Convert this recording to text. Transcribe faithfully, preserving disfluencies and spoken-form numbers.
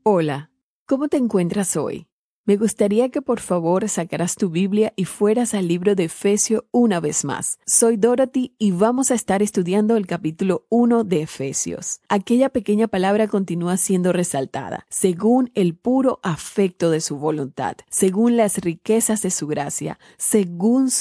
Hola, ¿cómo te encuentras hoy? Me gustaría que por favor sacaras tu Biblia y fueras al libro de Efesios una vez más. Soy Dorothy y vamos a estar estudiando el capítulo uno de Efesios. Aquella pequeña palabra continúa siendo resaltada, según el puro afecto de su voluntad, según las riquezas de su gracia, según